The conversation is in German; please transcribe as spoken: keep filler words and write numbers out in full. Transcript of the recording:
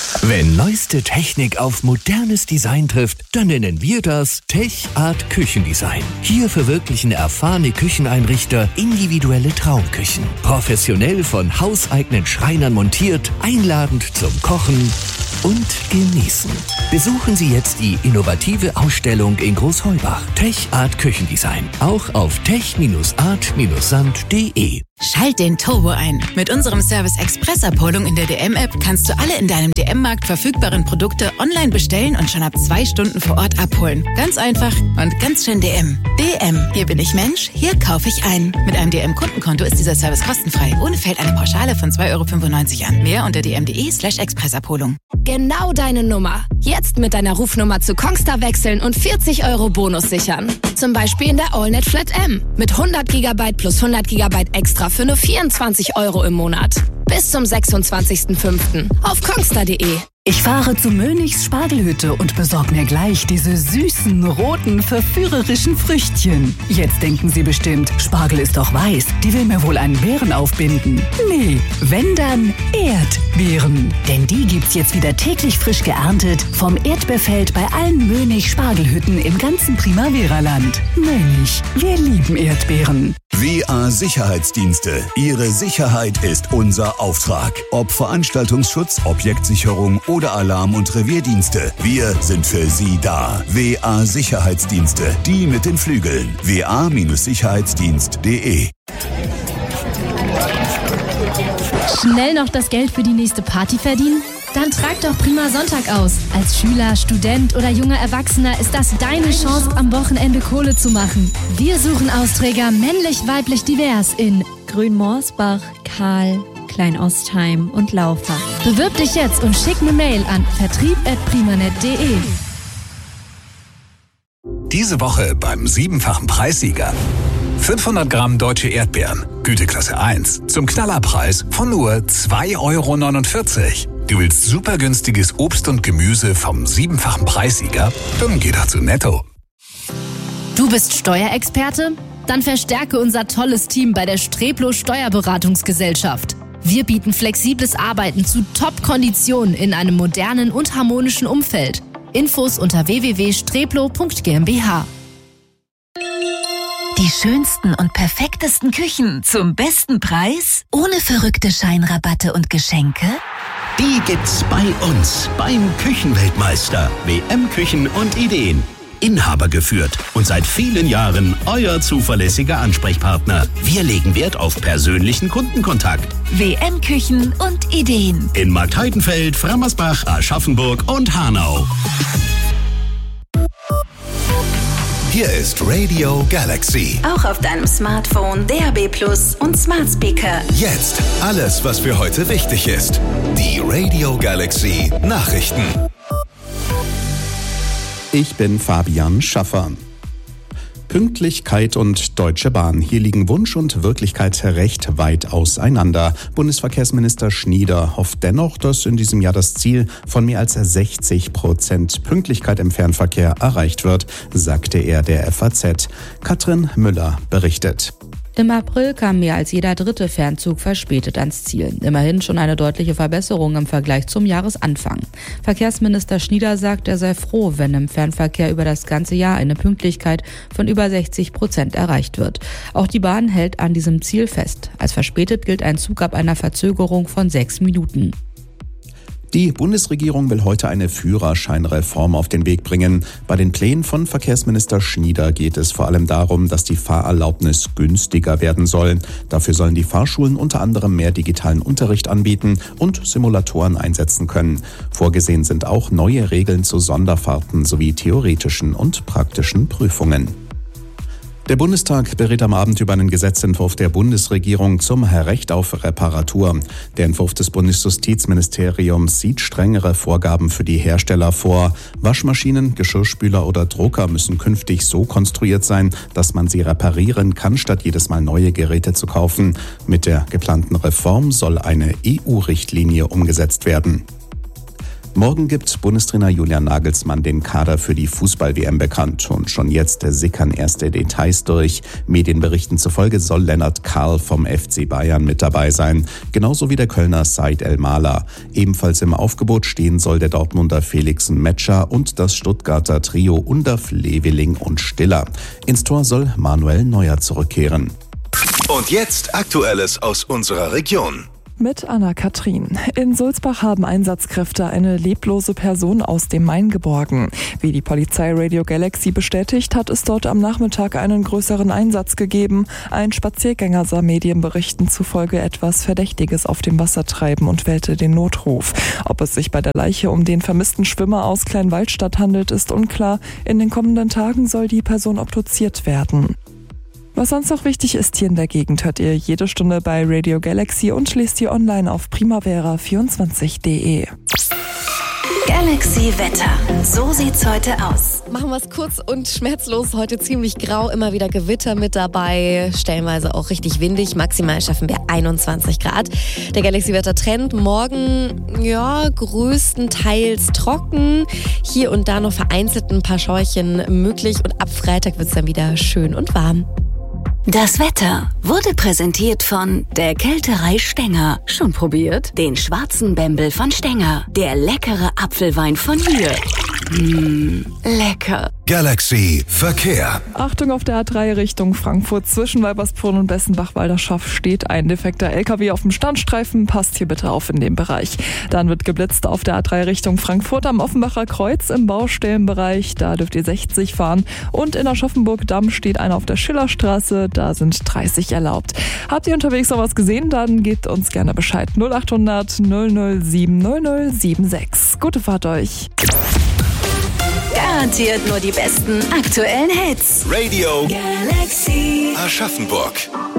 Wenn neueste Technik auf modernes Design trifft, dann nennen wir das TechArt Küchendesign. Hier verwirklichen erfahrene Kücheneinrichter individuelle Traumküchen. Professionell von hauseigenen Schreinern montiert, einladend zum Kochen und Genießen. Besuchen Sie jetzt die innovative Ausstellung in Großheubach. TechArt Küchendesign. Auch auf tech art sand punkt de. Schalt den Turbo ein. Mit unserem Service Express-Abholung in der D M-App kannst du alle in deinem D M-Markt verfügbaren Produkte online bestellen und schon ab zwei Stunden vor Ort abholen. Ganz einfach und ganz schön D M. D M, hier bin ich Mensch, hier kaufe ich ein. Mit einem D M-Kundenkonto ist dieser Service kostenfrei. Ohne fällt eine Pauschale von zwei Euro fünfundneunzig an. Mehr unter dm.de slash Expressabholung. Genau deine Nummer. Jetzt mit deiner Rufnummer zu Kongstar wechseln und vierzig Euro Bonus sichern. Zum Beispiel in der AllNet Flat M. Mit hundert Gigabyte plus hundert Gigabyte extra für nur vierundzwanzig Euro im Monat. Bis zum sechsundzwanzigsten fünften auf kongstar punkt de. Ich fahre zu Mönichs Spargelhütte und besorg mir gleich diese süßen, roten, verführerischen Früchtchen. Jetzt denken Sie bestimmt, Spargel ist doch weiß, die will mir wohl einen Beeren aufbinden. Nee, wenn dann Erdbeeren. Denn die gibt's jetzt wieder täglich frisch geerntet vom Erdbeerfeld bei allen Mönig Spargelhütten im ganzen Primavera-Land. Mönig, wir lieben Erdbeeren. W A Sicherheitsdienste. Ihre Sicherheit ist unser Auftrag. Ob Veranstaltungsschutz, Objektsicherung oder Alarm- und Revierdienste. Wir sind für Sie da. W A Sicherheitsdienste. Die mit den Flügeln. w a Sicherheitsdienst punkt de. Schnell noch das Geld für die nächste Party verdienen? Dann trag doch Prima Sonntag aus. Als Schüler, Student oder junger Erwachsener ist das deine Chance, am Wochenende Kohle zu machen. Wir suchen Austräger männlich, weiblich, divers in Grünmorsbach, Kahl, Kleinostheim und Laufach. Bewirb dich jetzt und schick eine Mail an vertrieb at primanet punkt de. Diese Woche beim siebenfachen Preissieger. fünfhundert Gramm deutsche Erdbeeren, Güteklasse eins, zum Knallerpreis von nur zwei Euro neunundvierzig. Du willst super günstiges Obst und Gemüse vom siebenfachen Preissieger? Dann geh doch zu Netto. Du bist Steuerexperte? Dann verstärke unser tolles Team bei der Streplo Steuerberatungsgesellschaft. Wir bieten flexibles Arbeiten zu Top-Konditionen in einem modernen und harmonischen Umfeld. Infos unter w w w punkt streplo punkt g m b h. Die schönsten und perfektesten Küchen zum besten Preis? Ohne verrückte Scheinrabatte und Geschenke? Die gibt's bei uns, beim Küchenweltmeister. W M Küchen und Ideen. Inhaber geführt und seit vielen Jahren euer zuverlässiger Ansprechpartner. Wir legen Wert auf persönlichen Kundenkontakt. W M Küchen und Ideen. In Marktheidenfeld, Frammersbach, Aschaffenburg und Hanau. Hier ist Radio Galaxy. Auch auf deinem Smartphone, D A B Plus und Smart Speaker. Jetzt alles, was für heute wichtig ist. Die Radio Galaxy Nachrichten. Ich bin Fabian Schaffer. Pünktlichkeit und Deutsche Bahn. Hier liegen Wunsch und Wirklichkeit recht weit auseinander. Bundesverkehrsminister Schnieder hofft dennoch, dass in diesem Jahr das Ziel von mehr als sechzig Prozent Pünktlichkeit im Fernverkehr erreicht wird, sagte er der F A Z. Katrin Müller berichtet. Im April kam mehr als jeder dritte Fernzug verspätet ans Ziel. Immerhin schon eine deutliche Verbesserung im Vergleich zum Jahresanfang. Verkehrsminister Schnieder sagt, er sei froh, wenn im Fernverkehr über das ganze Jahr eine Pünktlichkeit von über sechzig Prozent erreicht wird. Auch die Bahn hält an diesem Ziel fest. Als verspätet gilt ein Zug ab einer Verzögerung von sechs Minuten. Die Bundesregierung will heute eine Führerscheinreform auf den Weg bringen. Bei den Plänen von Verkehrsminister Schnieder geht es vor allem darum, dass die Fahrerlaubnis günstiger werden soll. Dafür sollen die Fahrschulen unter anderem mehr digitalen Unterricht anbieten und Simulatoren einsetzen können. Vorgesehen sind auch neue Regeln zu Sonderfahrten sowie theoretischen und praktischen Prüfungen. Der Bundestag berät am Abend über einen Gesetzentwurf der Bundesregierung zum Recht auf Reparatur. Der Entwurf des Bundesjustizministeriums sieht strengere Vorgaben für die Hersteller vor. Waschmaschinen, Geschirrspüler oder Drucker müssen künftig so konstruiert sein, dass man sie reparieren kann, statt jedes Mal neue Geräte zu kaufen. Mit der geplanten Reform soll eine E U-Richtlinie umgesetzt werden. Morgen gibt Bundestrainer Julian Nagelsmann den Kader für die Fußball-W M bekannt. Und schon jetzt sickern erste Details durch. Medienberichten zufolge soll Lennart Karl vom F C Bayern mit dabei sein. Genauso wie der Kölner Said El-Mala. Ebenfalls im Aufgebot stehen soll der Dortmunder Felixen Metscher und das Stuttgarter Trio Undav, Leveling und Stiller. Ins Tor soll Manuel Neuer zurückkehren. Und jetzt Aktuelles aus unserer Region. Mit Anna-Kathrin. In Sulzbach haben Einsatzkräfte eine leblose Person aus dem Main geborgen. Wie die Polizei Radio Galaxy bestätigt, hat es dort am Nachmittag einen größeren Einsatz gegeben. Ein Spaziergänger sah Medienberichten zufolge etwas Verdächtiges auf dem Wasser treiben und wählte den Notruf. Ob es sich bei der Leiche um den vermissten Schwimmer aus Kleinwaldstadt handelt, ist unklar. In den kommenden Tagen soll die Person obduziert werden. Was sonst noch wichtig ist hier in der Gegend, hört ihr jede Stunde bei Radio Galaxy und lest ihr online auf primavera vierundzwanzig punkt de. Galaxy Wetter. So sieht's heute aus. Machen wir es kurz und schmerzlos. Heute ziemlich grau, immer wieder Gewitter mit dabei. Stellenweise auch richtig windig. Maximal schaffen wir einundzwanzig Grad. Der Galaxy Wetter Trend. Morgen, ja, größtenteils trocken. Hier und da noch vereinzelt ein paar Schauerchen möglich. Und ab Freitag wird's dann wieder schön und warm. Das Wetter wurde präsentiert von der Kälterei Stenger. Schon probiert? Den schwarzen Bembel von Stenger. Der leckere Apfelwein von hier. Mmh, lecker. Galaxy Verkehr. Achtung auf der A drei Richtung Frankfurt zwischen Weibersbrunn und Bessenbach-Walderschaft steht ein defekter L K W auf dem Standstreifen. Passt hier bitte auf in dem Bereich. Dann wird geblitzt auf der A drei Richtung Frankfurt am Offenbacher Kreuz im Baustellenbereich. Da dürft ihr sechzig fahren. Und in Aschaffenburg-Damm steht einer auf der Schillerstraße. Da sind dreißig erlaubt. Habt ihr unterwegs noch was gesehen? Dann gebt uns gerne Bescheid. null achthundert null null sieben null null sieben sechs. Gute Fahrt euch. Garantiert nur die besten aktuellen Hits. Radio Galaxy Aschaffenburg.